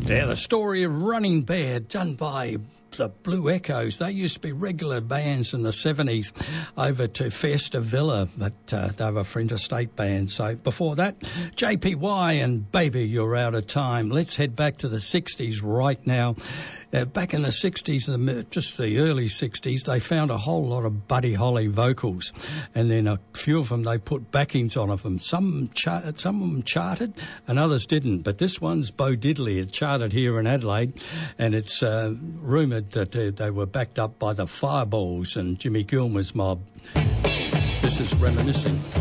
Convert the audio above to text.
Yeah, the story of Running Bear, done by the Blue Echoes. They used to be regular bands in the 70s over to Fiesta Villa, but they were for interstate bands. So before that, JPY and Baby, You're Out of Time. Let's head back to the 60s right now. Back in the 60s, just the early 60s, they found a whole lot of Buddy Holly vocals, and then a few of them they put backings on of them. Some of them charted and others didn't, but this one's Bo Diddley. It charted here in Adelaide, and it's rumoured that they were backed up by the Fireballs and Jimmy Gilmour's mob. This is Reminiscing.